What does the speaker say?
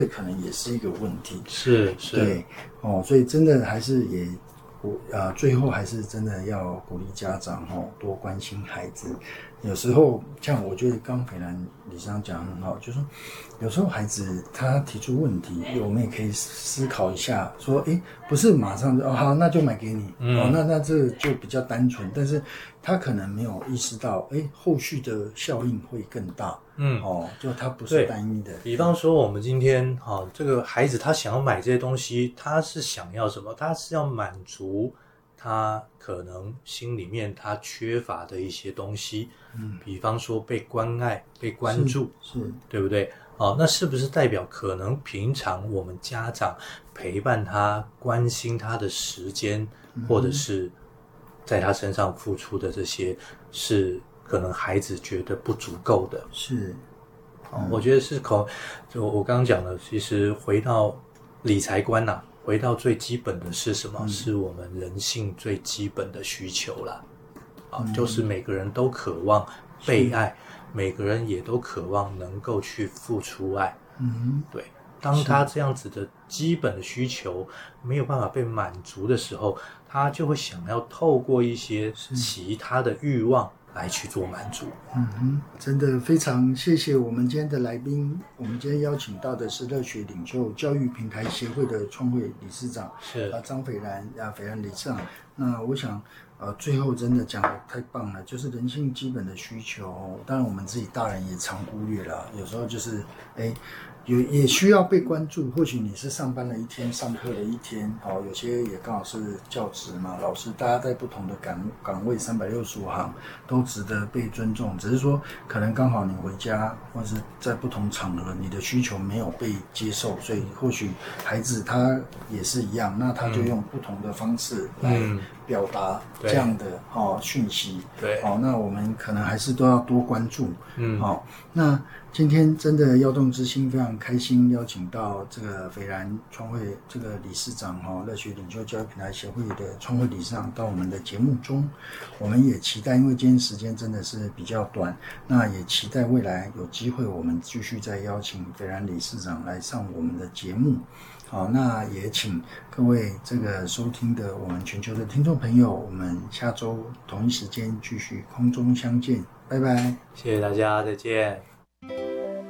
这可能也是一个问题。 是， 对所以真的还是也最后还是真的要鼓励家长多关心孩子。有时候像我觉得刚斐然理事长讲得很好，就是说有时候孩子他提出问题，我们也可以思考一下，说不是马上就好那就买给你，那这就比较单纯，但是他可能没有意识到后续的效应会更大。就他不是单一的。 比方说我们今天这个孩子他想要买这些东西，他是想要什么？他是要满足他可能心里面他缺乏的一些东西，比方说被关爱、被关注， 是对不对？那是不是代表可能平常我们家长陪伴他、关心他的时间，或者是在他身上付出的这些，是可能孩子觉得不足够的？ 是， 我觉得是就我刚刚讲的，其实回到理财观回到最基本的是什么？是我们人性最基本的需求啦。就是每个人都渴望被爱，每个人也都渴望能够去付出爱。对。当他这样子的基本的需求没有办法被满足的时候，他就会想要透过一些其他的欲望来去做满足。 真的非常谢谢我们今天的来宾。我们今天邀请到的是热血领袖教育平台协会的创会理事长张斐然斐然理事长。那我想最后真的讲得太棒了，就是人性基本的需求，当然我们自己大人也常忽略了，有时候就是也需要被关注。或许你是上班了一天，上课了一天，有些也刚好是教职嘛，老师，大家在不同的岗位365行都值得被尊重，只是说可能刚好你回家或是在不同场合你的需求没有被接受，所以或许孩子他也是一样，那他就用不同的方式来表达这样的讯息。 对， 那我们可能还是都要多关注。那今天真的耀动之心非常开心，邀请到这个斐然创会这个理事长热血领袖教育平台协会的创会理事长到我们的节目中。我们也期待，因为今天时间真的是比较短，那也期待未来有机会我们继续再邀请斐然理事长来上我们的节目。那也请各位这个收听的我们全球的听众朋友，我们下周同一时间继续空中相见，拜拜， 谢谢大家，再见。